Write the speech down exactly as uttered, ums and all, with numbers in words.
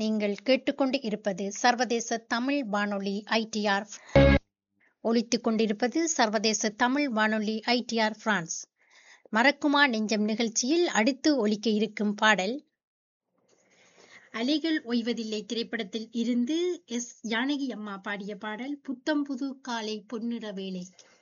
நீங்கள் கேட்டுக்கொண்டு இருப்பது சர்வதேச தமிழ் வானொலி ஐடிஆர். ஒலித்துக் கொண்டிருப்பது சர்வதேச தமிழ் வானொலி ஐடிஆர் பிரான்ஸ். மறக்குமா நெஞ்சம் நிகழ்ச்சியில் அடுத்து ஒலிக்க இருக்கும் பாடல் அலைகள் ஓய்வதில்லை திரைப்படத்தில் இருந்து எஸ் ஜானகி அம்மா பாடிய பாடல் புத்தம் புது காலை பொன்னிற வேளை.